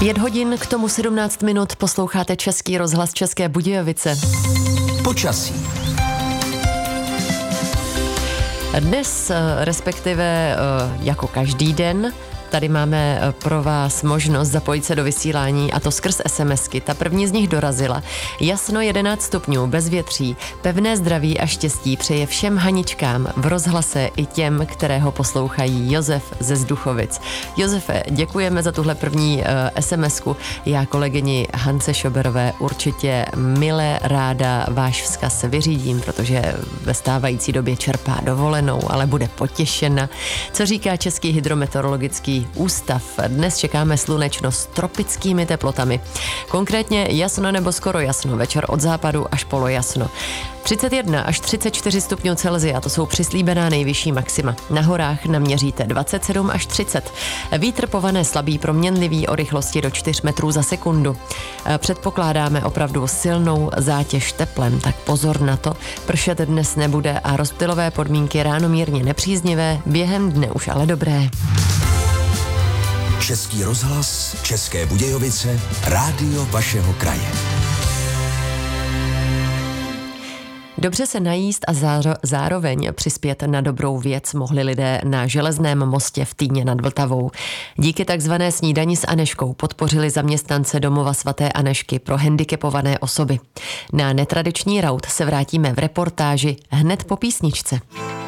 5 hodin, k tomu 17 minut, posloucháte Český rozhlas České Budějovice. Počasí. Dnes, respektive jako každý den, tady máme pro vás možnost zapojit se do vysílání, a to skrz SMSky. Ta první z nich dorazila. Jasno 11 stupňů, bez větří, pevné zdraví a štěstí přeje všem Haničkám v rozhlase i těm, kterého poslouchají. Josef ze Zduchovic. Josefe, děkujeme za tuhle první SMSku. Já kolegyni Hance Šoberové určitě milé ráda váš vzkaz vyřídím, protože ve stávající době čerpá dovolenou, ale bude potěšena. Co říká Český hydrometeorologický ústav? Dnes čekáme slunečno s tropickými teplotami. Konkrétně jasno nebo skoro jasno, večer od západu až polojasno. 31 až 34 stupňů Celsia, to jsou přislíbená nejvyšší maxima. Na horách naměříte 27 až 30. Vítr pované slabý, proměnlivý, o rychlosti do 4 metrů za sekundu. Předpokládáme opravdu silnou zátěž teplem, tak pozor na to. Pršet dnes nebude a rozptylové podmínky ráno mírně nepříznivé, během dne už ale dobré. Český rozhlas, České Budějovice, rádio vašeho kraje. Dobře se najíst a zároveň přispět na dobrou věc mohli lidé na Železném mostě v Týně nad Vltavou. Díky takzvané snídani s Anežkou podpořili zaměstnance domova svaté Anežky pro handicapované osoby. Na netradiční raut se vrátíme v reportáži hned po písničce.